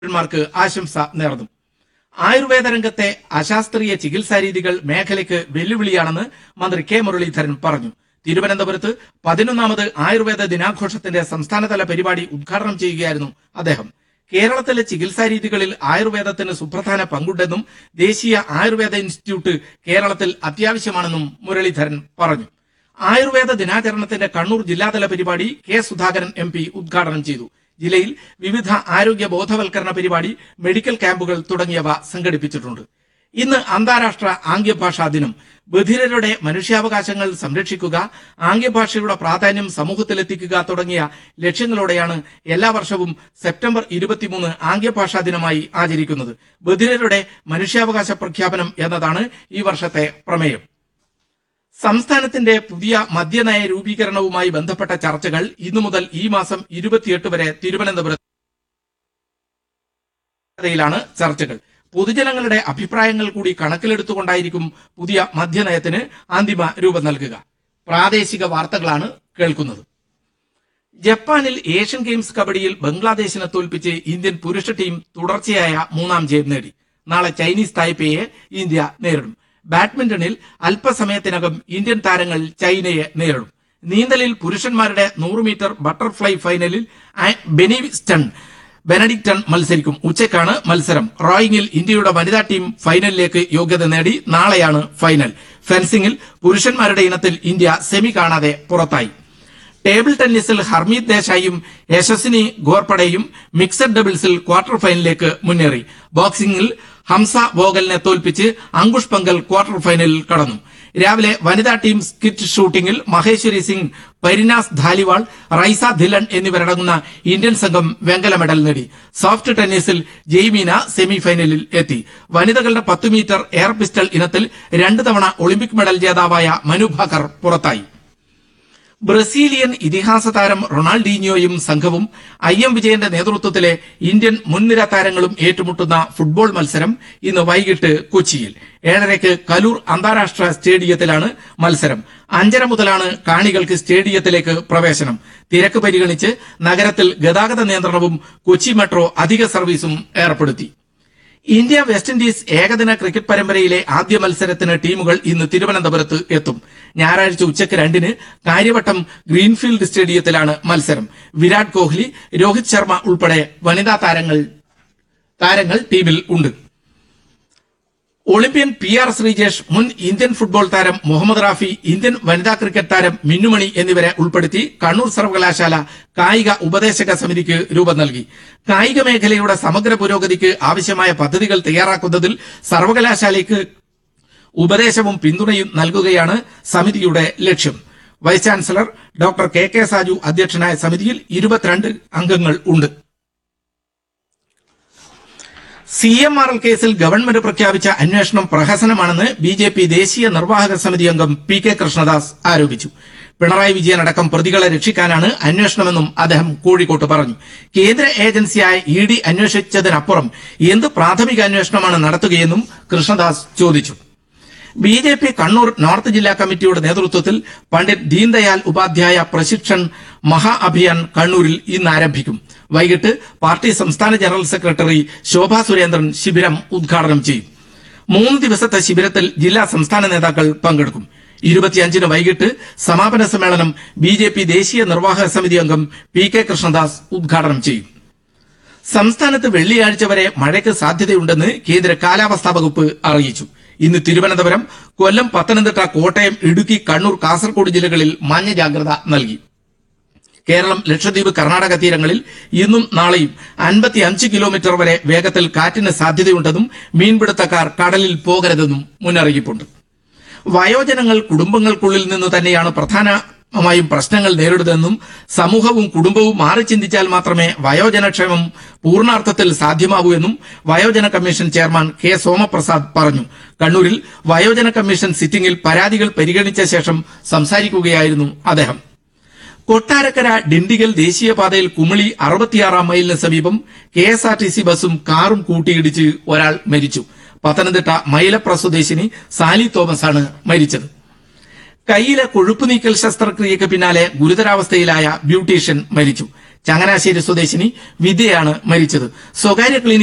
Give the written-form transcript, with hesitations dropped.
ർക്ക് ആശംസ നേർന്നു. ആയുർവേദ രംഗത്തെ അശാസ്ത്രീയ ചികിത്സാ രീതികൾ മേഖലയ്ക്ക് വെല്ലുവിളിയാണെന്ന് മന്ത്രി കെ മുരളീധരൻ പറഞ്ഞു. തിരുവനന്തപുരത്ത് 11ാമത് ആയുർവേദ ദിനാഘോഷത്തിന്റെ സംസ്ഥാനതല പരിപാടി ഉദ്ഘാടനം ചെയ്യുകയായിരുന്നു അദ്ദേഹം. കേരളത്തിലെ ചികിത്സാ രീതികളിൽ ആയുർവേദത്തിന് സുപ്രധാന പങ്കുണ്ടെന്നും ദേശീയ ആയുർവേദ ഇൻസ്റ്റിറ്റ്യൂട്ട് കേരളത്തിൽ അത്യാവശ്യമാണെന്നും മുരളീധരൻ പറഞ്ഞു. ആയുർവേദ ദിനാചരണത്തിന്റെ കണ്ണൂർ ജില്ലാതല പരിപാടി കെ സുധാകരൻ MP ഉദ്ഘാടനം ചെയ്തു. ജില്ലയിൽ വിവിധ ആരോഗ്യ ബോധവൽക്കരണ പരിപാടി, മെഡിക്കൽ ക്യാമ്പുകൾ തുടങ്ങിയവ സംഘടിപ്പിച്ചിട്ടുണ്ട്. ഇന്ന് അന്താരാഷ്ട്ര ആംഗ്യഭാഷാ ദിനം. ബധിരരുടെ മനുഷ്യാവകാശങ്ങൾ സംരക്ഷിക്കുക, ആംഗ്യഭാഷയുടെ പ്രാധാന്യം സമൂഹത്തിലെത്തിക്കുക തുടങ്ങിയ ലക്ഷ്യങ്ങളോടെയാണ് എല്ലാ വർഷവും സെപ്റ്റംബർ 23 ആംഗ്യഭാഷാ ദിനമായി ആചരിക്കുന്നത്. ബധിരരുടെ മനുഷ്യാവകാശ പ്രഖ്യാപനം എന്നതാണ് ഈ വർഷത്തെ പ്രമേയം. സംസ്ഥാനത്തിന്റെ പുതിയ മദ്യനയ രൂപീകരണവുമായി ബന്ധപ്പെട്ട ചർച്ചകൾ ഇന്നു മുതൽ ഈ മാസം 28 വരെ തിരുവനന്തപുരത്താണ് ചർച്ചകൾ. പൊതുജനങ്ങളുടെ അഭിപ്രായങ്ങൾ കൂടി കണക്കിലെടുത്തുകൊണ്ടായിരിക്കും പുതിയ മദ്യനയത്തിന് അന്തിമ രൂപം നൽകുക. പ്രാദേശിക വാർത്തകളാണ് കേൾക്കുന്നത്. ജപ്പാനിൽ ഏഷ്യൻ ഗെയിംസ് കബഡിയിൽ ബംഗ്ലാദേശിനെ തോൽപ്പിച്ച് ഇന്ത്യൻ പുരുഷ ടീം തുടർച്ചയായ 3ാം ജയം നേടി. നാളെ ചൈനീസ് തായ്പേയെ ഇന്ത്യ നേരിടും. ബാഡ്മിന്റണിൽ അല്പസമയത്തിനകം ഇന്ത്യൻ താരങ്ങൾ ചൈനയെ നേരിടും. നീന്തലിൽ പുരുഷന്മാരുടെ 100 മീറ്റർ ബട്ടർഫ്ലൈ ഫൈനലിൽ ബെനഡിക്ടൺ മത്സരിക്കും. ഉച്ചയ്ക്കാണ് മത്സരം. റോയിങ്ങിൽ ഇന്ത്യയുടെ വനിതാ ടീം ഫൈനലിലേക്ക് യോഗ്യത നേടി. നാളെയാണ് ഫൈനൽ. ഫെൻസിംഗിൽ പുരുഷന്മാരുടെ ഇനത്തിൽ ഇന്ത്യ സെമി കാണാതെ പുറത്തായി. ടേബിൾ ടെന്നീസിൽ ഹർമീത് ദേശായിയും യശസ്വിനി ഘോർപടെയും മിക്സഡ് ഡബിൾസിൽ ക്വാർട്ടർ ഫൈനലിലേക്ക് മുന്നേറി. ബോക്സിംഗിൽ ഹംസ വോഗലിനെ തോൽപ്പിച്ച് അങ്കുഷ് പങ്കൽ ക്വാർട്ടർ ഫൈനലിൽ കടന്നു. രാവിലെ വനിതാ team skit ഷൂട്ടിംഗിൽ Maheshwari Singh, പരിനാസ് ധാലിവാൾ, rhiza Dhillon എന്നിവരടങ്ങുന്ന ഇന്ത്യൻ സംഘം വെങ്കല മെഡൽ നേടി. സോഫ്റ്റ് ടെന്നീസിൽ ജെയ്മീന സെമി ഫൈനലിൽ എത്തി. വനിതകളുടെ 10 മീറ്റർ എയർ പിസ്റ്റൾ ഇനത്തിൽ 2 തവണ ഒളിമ്പിക് മെഡൽ ജേതാവായ മനു ഭാക്കർ പുറത്തായി. ബ്രസീലിയൻ ഇതിഹാസ താരം റൊണാൾഡീഞ്ഞോയും സംഘവും IM വിജയന്റെ നേതൃത്വത്തിലെ ഇന്ത്യൻ മുൻനിര താരങ്ങളും ഏറ്റുമുട്ടുന്ന ഫുട്ബോൾ മത്സരം ഇന്ന് വൈകിട്ട് കൊച്ചിയിൽ 7:30 കലൂർ അന്താരാഷ്ട്ര സ്റ്റേഡിയത്തിലാണ് മത്സരം. 5:30 മുതലാണ് കാണികൾക്ക് സ്റ്റേഡിയത്തിലേക്ക് പ്രവേശനം. തിരക്ക് പരിഗണിച്ച് നഗരത്തിൽ ഗതാഗത നിയന്ത്രണവും കൊച്ചി മെട്രോ അധിക സർവീസും ഏർപ്പെടുത്തി. ഇന്ത്യ വെസ്റ്റ് ഇൻഡീസ് ഏകദിന ക്രിക്കറ്റ് പരമ്പരയിലെ ആദ്യ മത്സരത്തിന് ടീമുകൾ ഇന്ന് തിരുവനന്തപുരത്ത് എത്തും. ഞായറാഴ്ച ഉച്ചയ്ക്ക് 2-ന് കാര്യവട്ടം ഗ്രീൻഫീൽഡ് സ്റ്റേഡിയത്തിലാണ് മത്സരം. വിരാട് കോഹ്ലി, രോഹിത് ശർമ്മ ഉൾപ്പെടെ വനിതാ താരങ്ങൾ ടീമിൽ ഉണ്ട്. ഒളിമ്പ്യൻ PR ശ്രീജേഷ്, മുൻ ഇന്ത്യൻ ഫുട്ബോൾ താരം മുഹമ്മദ് റാഫി, ഇന്ത്യൻ വനിതാ ക്രിക്കറ്റ് താരം മിന്നുമണി എന്നിവരെ ഉൾപ്പെടുത്തി കണ്ണൂർ സർവകലാശാല കായിക ഉപദേശക സമിതിക്ക് രൂപം നൽകി. കായിക മേഖലയുടെ സമഗ്ര പുരോഗതിക്ക് ആവശ്യമായ പദ്ധതികൾ തയ്യാറാക്കുന്നതിൽ സർവകലാശാലയ്ക്ക് ഉപദേശവും പിന്തുണയും നൽകുകയാണ് സമിതിയുടെ ലക്ഷ്യം. Vice chancellor doctor KK Saju അധ്യക്ഷനായ സമിതിയിൽ 22 അംഗങ്ങൾ ഉണ്ട്. CMRL കേസിൽ ഗവൺമെന്റ് പ്രഖ്യാപിച്ച അന്വേഷണം പ്രഹസനമാണെന്ന് BJP ദേശീയ നിർവാഹക സമിതി അംഗം PK കൃഷ്ണദാസ് ആരോപിച്ചു. പിണറായി വിജയൻ അടക്കം പ്രതികളെ രക്ഷിക്കാനാണ് അന്വേഷണമെന്നും അദ്ദേഹം കോഴിക്കോട്ട് പറഞ്ഞു. കേന്ദ്ര ഏജൻസിയായ ED അന്വേഷിച്ചതിനപ്പുറം എന്ത് പ്രാഥമിക അന്വേഷണമാണ് നടത്തുകയെന്നും കൃഷ്ണദാസ് ചോദിച്ചു. BJP കണ്ണൂർ നോർത്ത് ജില്ലാ കമ്മിറ്റിയുടെ നേതൃത്വത്തിൽ പണ്ഡിറ്റ് ദീൻദയാൽ ഉപാധ്യായ പ്രശിക്ഷൺ മഹാ അഭിയാൻ കണ്ണൂരിൽ ഇന്ന് ആരംഭിക്കും. വൈകിട്ട് പാർട്ടി സംസ്ഥാന ജനറൽ സെക്രട്ടറി ശോഭാ സുരേന്ദ്രൻ ശിബിരം ഉദ്ഘാടനം ചെയ്യും. 3 ദിവസത്തെ ശിബിരത്തിൽ ജില്ലാ സംസ്ഥാന നേതാക്കൾ പങ്കെടുക്കും. 25-ന് വൈകിട്ട് സമാപന സമ്മേളനം BJP ദേശീയ നിർവാഹക സമിതി അംഗം PK കൃഷ്ണദാസ് ഉദ്ഘാടനം ചെയ്യും. സംസ്ഥാനത്ത് വെള്ളിയാഴ്ച വരെ മഴയ്ക്ക് സാധ്യതയുണ്ടെന്ന് കേന്ദ്ര കാലാവസ്ഥാ വകുപ്പ് അറിയിച്ചു. ഇന്ന് തിരുവനന്തപുരം, കൊല്ലം, പത്തനംതിട്ട, കോട്ടയം, ഇടുക്കി, കണ്ണൂർ, കാസർഗോഡ് ജില്ലകളിൽ മഞ്ഞ ജാഗ്രത നൽകി. കേരളം, ലക്ഷദ്വീപ്, കർണാടക തീരങ്ങളിൽ ഇന്നും നാളെയും 55 കിലോമീറ്റർ വരെ വേഗത്തിൽ കാറ്റിന് സാധ്യതയുണ്ടെന്നും മീൻപിടുത്തക്കാർ കടലിൽ പോകരുതെന്നും മുന്നറിയിപ്പുണ്ട്. വയോജനങ്ങൾ കുടുംബങ്ങൾക്കുള്ളിൽ നിന്ന് തന്നെയാണ് പ്രധാനമായും പ്രശ്നങ്ങൾ നേരിടുന്നതെന്നും സമൂഹവും കുടുംബവും മാറി ചിന്തിച്ചാൽ മാത്രമേ വയോജനക്ഷേമം പൂർണ്ണാർത്ഥത്തിൽ സാധ്യമാകൂ എന്നും വയോജന കമ്മീഷൻ ചെയർമാൻ K സോമപ്രസാദ് പറഞ്ഞു. കണ്ണൂരിൽ വയോജന കമ്മീഷൻ സിറ്റിംഗിൽ പരാതികൾ പരിഗണിച്ച ശേഷം സംസാരിക്കുകയായിരുന്നു അദ്ദേഹം. കൊട്ടാരക്കര ഡിണ്ടിഗൽ ദേശീയപാതയിൽ കുമിളി 66-ാം മൈലിന് സമീപം KSRTC ബസും കാറും കൂട്ടിയിടിച്ച് ഒരാൾ മരിച്ചു. പത്തനംതിട്ട മൈലപ്ര സ്വദേശിനി സാലി തോമസ് ആണ് മരിച്ചത്. കൈയിലെ കൊഴുപ്പ് നീക്കൽ ശസ്ത്രക്രിയയ്ക്ക് പിന്നാലെ ഗുരുതരാവസ്ഥയിലായ ബ്യൂട്ടീഷ്യൻ മരിച്ചു. ചങ്ങനാശ്ശേരി സ്വദേശിനി വിദ്യയാണ് മരിച്ചത്. സ്വകാര്യ ക്ലിനിക്